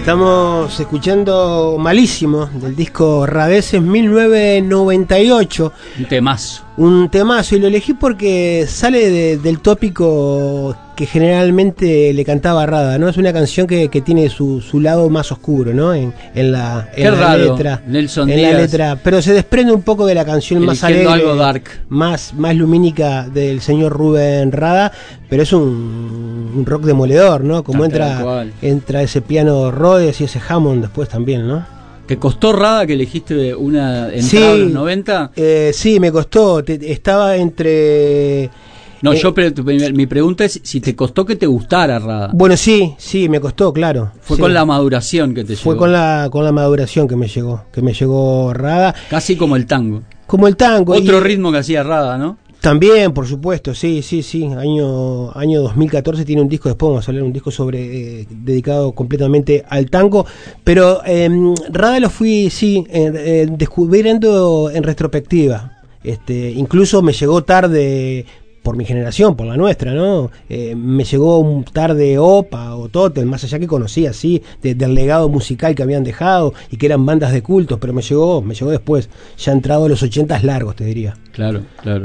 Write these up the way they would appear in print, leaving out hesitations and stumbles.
Estamos escuchando Malísimo del disco Radeces 1998. Un temazo, y lo elegí porque sale del tópico que generalmente le cantaba Rada, ¿no? Es una canción que tiene su lado más oscuro, ¿no? En la letra. Nelson en Díaz, la letra, pero se desprende un poco de la canción más alegre, algo dark, más lumínica del señor Rubén Rada, pero es un rock demoledor, ¿no? Como entra ese piano Rhodes y ese Hammond después también, ¿no? ¿Te costó, Rada, que elegiste una entrada a los 90? Sí, me costó. Estaba entre... No, mi pregunta es si te costó que te gustara Rada. Bueno, sí, me costó, claro. Fue con la maduración que te llegó. Fue con la maduración que me llegó Rada. Casi como el tango. Como el tango. Otro ritmo que hacía Rada, ¿no? También, por supuesto, sí. Año 2014 tiene un disco, después vamos a hablar, un disco dedicado completamente al tango. Pero Rada lo fui, descubriendo en retrospectiva. Incluso me llegó tarde por mi generación, por la nuestra, ¿no? Me llegó tarde Opa o Totem, más allá que conocía, sí, del legado musical que habían dejado y que eran bandas de cultos, pero me llegó después, ya entrado a los 80 largos, te diría. Claro.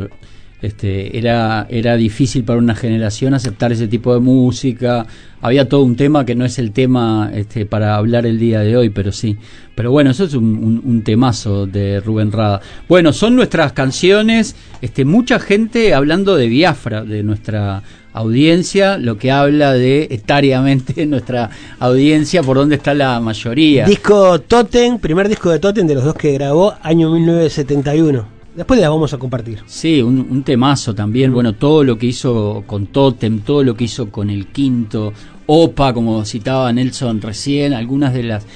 Era difícil para una generación aceptar ese tipo de música. Había todo un tema que no es el tema para hablar el día de hoy, pero sí. Pero bueno, eso es un temazo de Rubén Rada. Bueno, son nuestras canciones. Mucha gente hablando de Biafra, de nuestra audiencia, lo que habla de etariamente nuestra audiencia, por dónde está la mayoría. Disco Totem, primer disco de Totem de los dos que grabó, año 1971. Después las vamos a compartir. Sí, un temazo también. Bueno, todo lo que hizo con Totem, todo lo que hizo con El Quinto, Opa, como citaba Nelson recién, algunas de las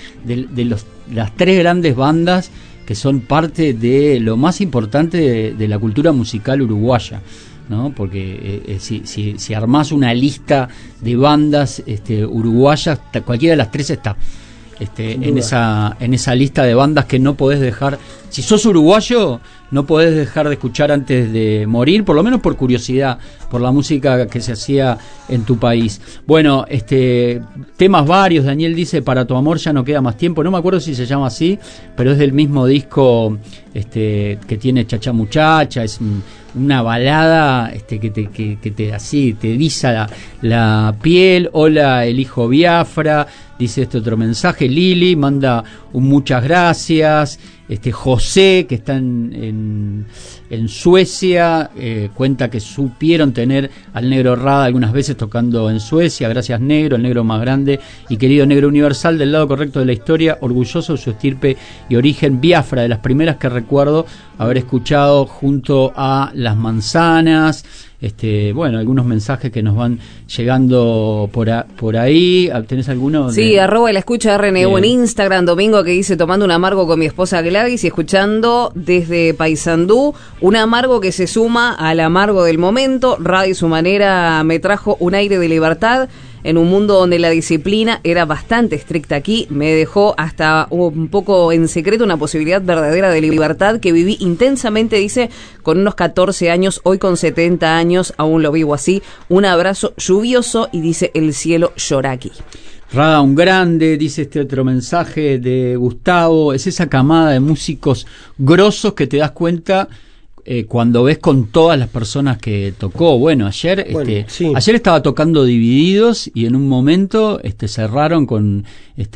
tres grandes bandas que son parte de lo más importante de la cultura musical uruguaya, ¿no? Porque si armás una lista de bandas uruguayas, cualquiera de las tres está en esa lista de bandas que no podés dejar. Si sos uruguayo, no podés dejar de escuchar antes de morir, por lo menos por curiosidad, por la música que se hacía en tu país. Bueno, temas varios. Daniel dice: Para tu amor ya no queda más tiempo. No me acuerdo si se llama así, pero es del mismo disco que tiene Chacha Muchacha. Es una balada que te eriza la piel. Hola, el hijo Biafra, dice otro mensaje. Lili manda un muchas gracias. José, que está en Suecia, cuenta que supieron tener al Negro Rada algunas veces tocando en Suecia. Gracias, Negro, el negro más grande y querido negro universal del lado correcto de la historia, orgulloso de su estirpe y origen Biafra, de las primeras que recuerdo haber escuchado junto a Las Manzanas. Bueno, algunos mensajes que nos van llegando por ahí. ¿Tenés alguno? Sí, @la escucha RNU en Instagram. Domingo, que dice: tomando un amargo con mi esposa Gladys y escuchando desde Paysandú, un amargo que se suma al amargo del momento. Radio y su manera me trajo un aire de libertad en un mundo donde la disciplina era bastante estricta. Aquí me dejó hasta un poco en secreto una posibilidad verdadera de libertad que viví intensamente, dice, con unos 14 años, hoy con 70 años, aún lo vivo así. Un abrazo lluvioso, y dice: el cielo llora aquí. Rada, un grande, dice otro mensaje de Gustavo. Es esa camada de músicos grosos que te das cuenta cuando ves con todas las personas que tocó. Bueno, ayer estaba tocando Divididos y en un momento cerraron con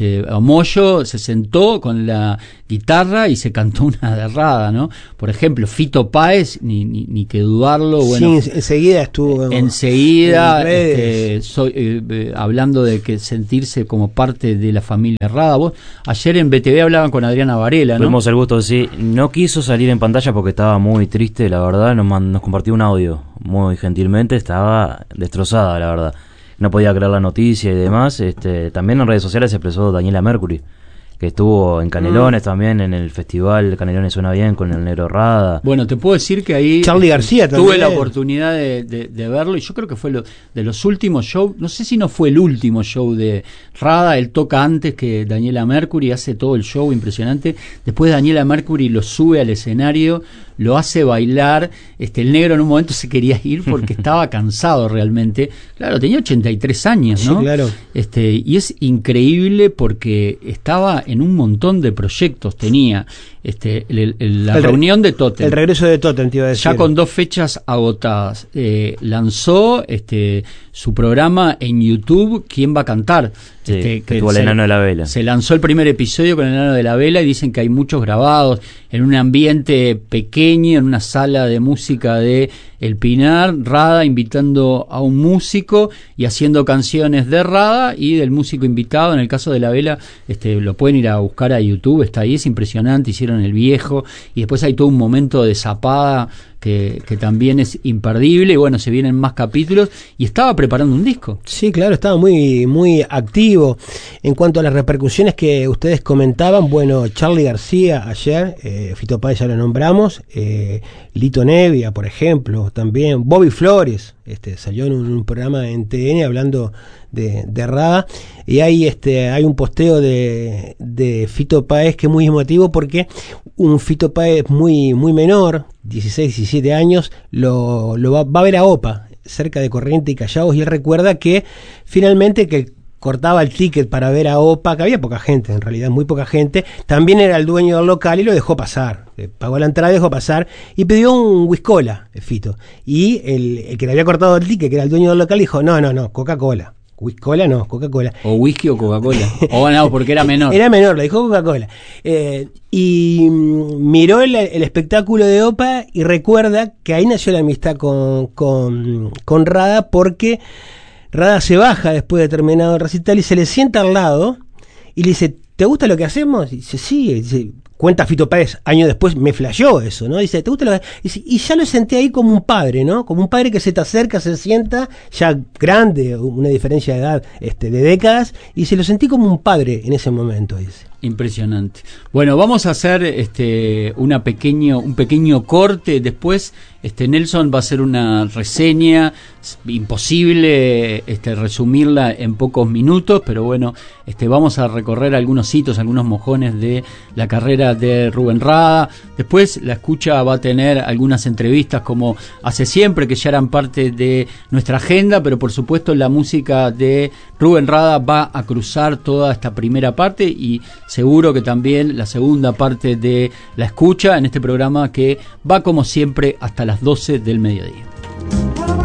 Moyo, se sentó con la guitarra y se cantó una de Rada, ¿no? Por ejemplo, Fito Páez, ni que dudarlo. Bueno, sí, enseguida estuvo. Hablando de que sentirse como parte de la familia Rada. Vos ayer en BTV hablaban con Adriana Varela, ¿no? Tuvimos el gusto, sí. No quiso salir en pantalla porque estaba muy triste, la verdad. Nos compartió un audio muy gentilmente. Estaba destrozada, la verdad. No podía creer la noticia y demás. También en redes sociales se expresó Daniela Mercury, que estuvo en Canelones también, en el festival Canelones Suena Bien con el Negro Rada. Bueno, te puedo decir que ahí Charly García tuve la oportunidad de verlo, y yo creo que fue de los últimos shows. No sé si no fue el último show de Rada. Él toca antes que Daniela Mercury, hace todo el show impresionante. Después Daniela Mercury lo sube al escenario, lo hace bailar. El negro en un momento se quería ir porque estaba cansado realmente. Claro, tenía 83 años, ¿no? Sí, claro. Y es increíble porque estaba en un montón de proyectos. Tenía la reunión de Totem. El regreso de Totem, te iba a decir. Ya con 2 fechas agotadas. Lanzó su programa en YouTube, ¿Quién va a cantar? Que tuvo el Enano de la Vela. Se lanzó el primer episodio con el Enano de la Vela y dicen que hay muchos grabados en un ambiente pequeño, en una sala de música de El Pinar, Rada invitando a un músico y haciendo canciones de Rada y del músico invitado. En el caso de la Vela, lo pueden ir a buscar a YouTube, está ahí, es impresionante, hicieron El Viejo y después hay todo un momento de zapada que también es imperdible. Y bueno, se vienen más capítulos y estaba preparando un disco. Sí, claro, estaba muy activo. En cuanto a las repercusiones que ustedes comentaban, bueno, Charly García ayer, Fito Páez ya lo nombramos, Lito Nevia, por ejemplo, también Bobby Flores, salió en un programa en TN hablando de Rada, y hay un posteo de Fito Páez que es muy emotivo porque un Fito Páez muy menor, 16, 17 años, lo va a ver a OPA, cerca de Corrientes y Callaos, y él recuerda que finalmente que cortaba el ticket para ver a OPA, que había poca gente, en realidad muy poca gente, también era el dueño del local y lo dejó pasar, pagó la entrada, dejó pasar y pidió un whiskola, Fito, y el que le había cortado el ticket, que era el dueño del local, dijo no, Coca-Cola. Whiskola no, Coca-Cola. O whisky o Coca-Cola. O no, porque era menor. Era menor, le dijo Coca-Cola. Y miró el espectáculo de OPA y recuerda que ahí nació la amistad con Rada, porque Rada se baja después de terminado el recital y se le sienta al lado y le dice, ¿te gusta lo que hacemos? Y dice, sí. Y dice, cuenta Fito Páez, años después, me flasheó eso, ¿no? Dice, ¿te gusta lo que...? Dice, y ya lo sentí ahí como un padre, ¿no? Como un padre que se te acerca, se sienta, ya grande, una diferencia de edad de décadas, y se lo sentí como un padre en ese momento, dice. Impresionante. Bueno, vamos a hacer un pequeño corte. Después Nelson va a hacer una reseña. Es imposible resumirla en pocos minutos, pero bueno, vamos a recorrer algunos hitos, algunos mojones de la carrera de Rubén Rada. Después la escucha va a tener algunas entrevistas como hace siempre, que ya eran parte de nuestra agenda, pero por supuesto la música de Rubén Rada va a cruzar toda esta primera parte y seguro que también la segunda parte de la escucha en este programa que va como siempre hasta las 12 del mediodía.